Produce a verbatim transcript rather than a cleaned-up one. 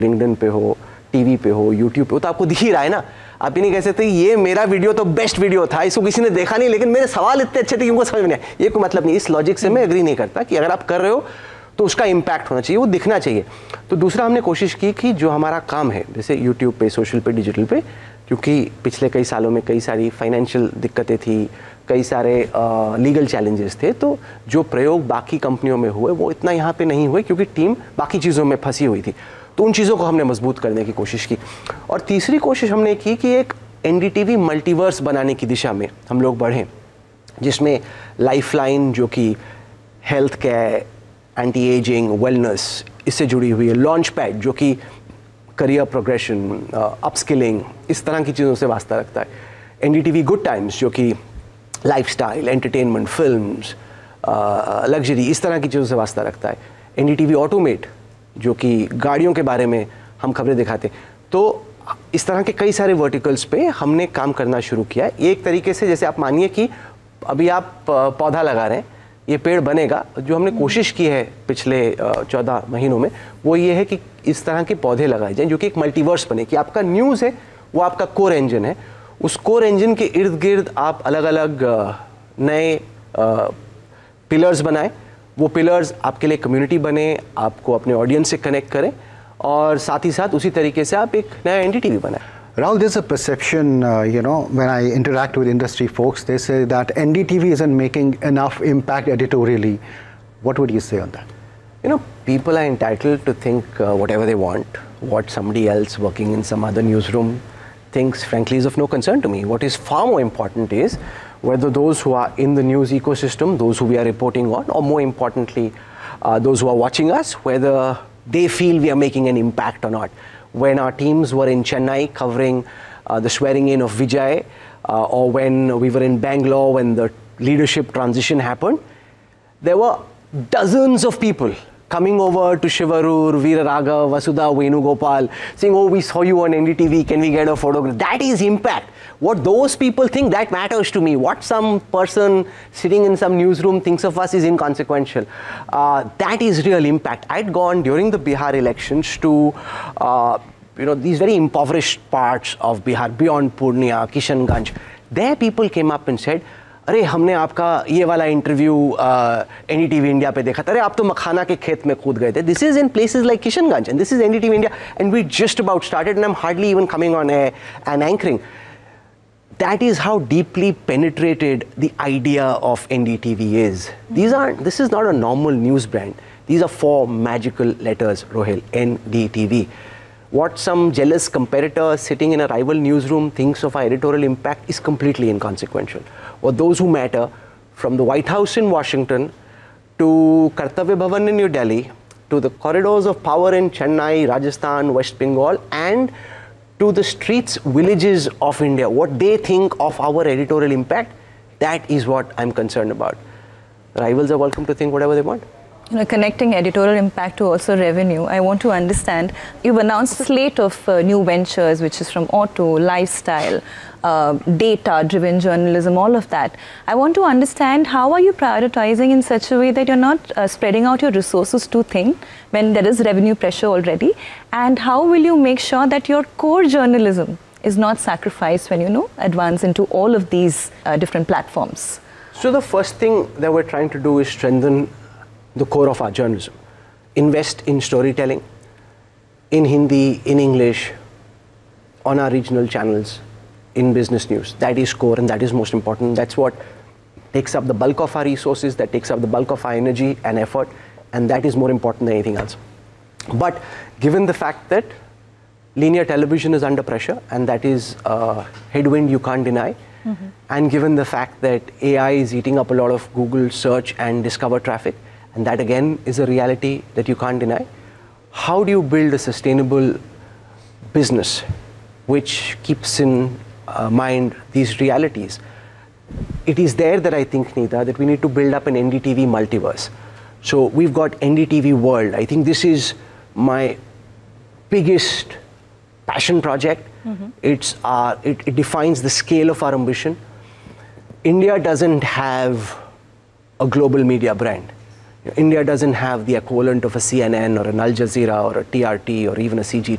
LinkedIn पे हो, TV पे हो, यूट्यूब पे हो, तो आपको दिख ही रहा है ना। आप ये नहीं कह सकते ये मेरा वीडियो तो बेस्ट वीडियो था, इसको किसी ने देखा नहीं, लेकिन मेरे सवाल इतने अच्छे थे कि उनको समझ में नहीं आया। ये कोई मतलब नहीं। इस लॉजिक से मैं एग्री नहीं करता कि अगर आप कर रहे हो तो उसका इम्पैक्ट होना चाहिए, वो दिखना चाहिए। तो दूसरा हमने कोशिश की कि जो हमारा काम है, जैसे यूट्यूब पे, सोशल पे, डिजिटल पे, क्योंकि पिछले कई सालों में कई सारी फाइनेंशियल दिक्कतें थी, कई सारे लीगल चैलेंजेस थे, तो जो प्रयोग बाकी कंपनियों में हुए वो इतना यहाँ पे नहीं हुए, क्योंकि टीम बाकी चीज़ों में फंसी हुई थी। तो उन चीज़ों को हमने मजबूत करने की कोशिश की। और तीसरी कोशिश हमने की कि एक एनडीटीवी मल्टीवर्स बनाने की दिशा में हम लोग बढ़ें, जिसमें लाइफलाइन जो कि health care, anti ageing, wellness, इससे जुड़ी हुई है, लॉन्च पैड जो कि करियर प्रोग्रेशन, अपस्किलिंग, इस तरह की चीज़ों से वास्ता रखता है, एनडीटीवी गुड टाइम्स जो कि लाइफस्टाइल, एंटरटेनमेंट, फिल्म्स, लग्जरी, इस तरह की चीज़ों से वास्ता रखता है, एनडीटीवी ऑटोमेट जो कि गाड़ियों के बारे में हम खबरें दिखाते हैं। तो इस तरह के कई सारे वर्टिकल्स पे हमने काम करना शुरू किया है। एक तरीके से जैसे आप मानिए कि अभी आप पौधा लगा रहे हैं, ये पेड़ बनेगा। जो हमने कोशिश की है पिछले चौदह महीनों में वो ये है कि इस तरह के पौधे लगाए जाएं जो कि एक मल्टीवर्स बने, कि आपका न्यूज़ है वो आपका कोर इंजन है, उस कोर इंजन के इर्द गिर्द आप अलग अलग नए पिलर्स बनाएं, वो पिलर्स आपके लिए कम्युनिटी बने, आपको अपने ऑडियंस से कनेक्ट करें, और साथ ही साथ उसी तरीके से आप एक नया एनडीटीवी बनाएं। Rahul, there's a perception, uh, you know, when I interact with industry folks, they say that N D T V isn't making enough impact editorially. What would you say on that? You know, people are entitled to think uh, whatever they want. What somebody else working in some other newsroom thinks, frankly, is of no concern to me. What is far more important is whether those who are in the news ecosystem, those who we are reporting on, or more importantly, uh, those who are watching us, whether they feel we are making an impact or not. When our teams were in Chennai covering uh, the swearing in of Vijay, uh, or when we were in Bangalore when the leadership transition happened, there were dozens of people coming over to Shivarur, Veeraraghav, Vasudha, Venugopal, saying, oh, we saw you on N D T V, can we get a photograph? That is impact. What those people think, that matters to me. What some person sitting in some newsroom thinks of us is inconsequential. Uh, that is real impact. I'd gone during the Bihar elections to uh, you know, these very impoverished parts of Bihar, beyond Purnia, Kishanganj. There people came up and said, अरे हमने आपका ये वाला interview NDTV India पे देखा था, अरे आप तो मखाना के खेत में कूद गए थे. This is in places like Kishanganj and this is NDTV India and we just about started and I am hardly even coming on an anchoring. That is how deeply penetrated the idea of N D T V is. These aren't, this is not a normal news brand. These are four magical letters, Rohil, N D T V. What some jealous competitor sitting in a rival newsroom thinks of our editorial impact is completely inconsequential. Or those who matter, from the White House in Washington to Kartavya Bhavan in New Delhi, to the corridors of power in Chennai, Rajasthan, West Bengal, and to the streets, villages of India, what they think of our editorial impact, that is what I'm concerned about. Rivals are welcome to think whatever they want. You know, connecting editorial impact to also revenue, I want to understand, you've announced a slate of uh, new ventures, which is from auto, lifestyle, uh, data-driven journalism, all of that. I want to understand, how are you prioritizing in such a way that you're not uh, spreading out your resources too thin when there is revenue pressure already? And how will you make sure that your core journalism is not sacrificed when you know advance into all of these uh, different platforms? So the first thing that we're trying to do is strengthen the core of our journalism. Invest in storytelling, in Hindi, in English, on our regional channels, in business news. That is core and that is most important. That's what takes up the bulk of our resources, that takes up the bulk of our energy and effort, and that is more important than anything else. But given the fact that linear television is under pressure, and that is a headwind you can't deny, mm-hmm. and given the fact that A I is eating up a lot of Google search and discover traffic, and that again is a reality that you can't deny, how do you build a sustainable business which keeps in uh, mind these realities? It is there that I think, Neeta, that we need to build up an N D T V multiverse. So we've got N D T V World. I think this is my biggest passion project. Mm-hmm. It's our, it, it defines the scale of our ambition. India doesn't have a global media brand. India doesn't have the equivalent of a C N N or an Al Jazeera or a T R T or even a C G